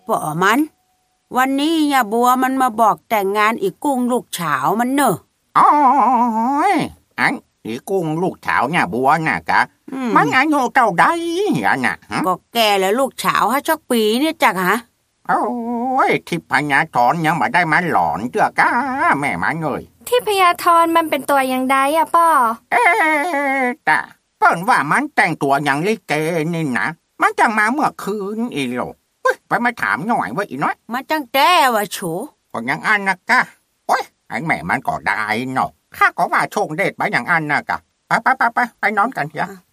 ป่อมันวันนี้ย่าบัวมันมาบอกแต่งงานอีกุ้งลูกเฉามันเนอะอ๋ออันอีกุ้งลูกเฉาเนี่ยบัวน่ะกะมันอายุเท่าใดอ่ะน่ะก็แก่แล้วลูกเฉาฮะจักปีเนี่ยจักฮะโอ้ยทิพยาธรยังมาได้มาหลอนเจ้ากะแม่มาเงยทิพยาธรมันเป็นตัวอย่างใดอะป่อแต่เปิ้นว่ามันแต่งตัวอย่างลิเกนี่นะมันจังมาเมื่อคืนอีโลไปมาถามหน่อยว่าอีน้อยมันจังแต่ว่าโฉก็อย่างอันนะกะโอ้ยไอ้แม่มันก็ได้เนาะข้าก็ว่าโชคเด็ดไปอย่างอันนะกะไปนอนกันเถอะ